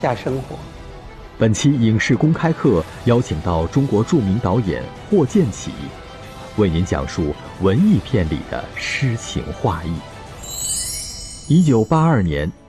下生活。 本期影视公开课邀请到中国著名导演霍建起，为您讲述文艺片里的诗情画意。1982年，